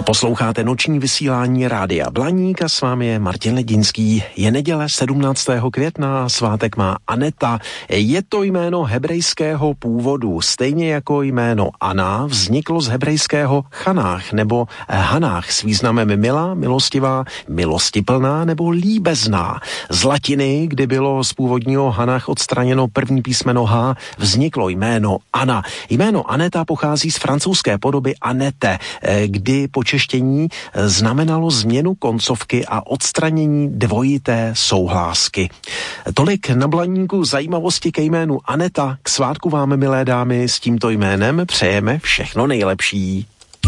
Posloucháte noční vysílání Rádia Blaník a s vámi je Martin Ledinský. Je neděle 17. května, svátek má Aneta. Je to jméno hebrejského původu, stejně jako jméno Anna vzniklo z hebrejského Chanách nebo Hanách s významem milá, milostivá, milostiplná nebo líbezná. Z latiny, kdy bylo z původního Hanách odstraněno první písmeno H, vzniklo jméno Anna. Jméno Aneta pochází z francouzské podoby Anete, kdy po češtění znamenalo změnu koncovky a odstranění dvojité souhlásky. Tolik na Blaníku zajímavosti ke jménu Aneta. K svátku vám, milé dámy, s tímto jménem přejeme všechno nejlepší.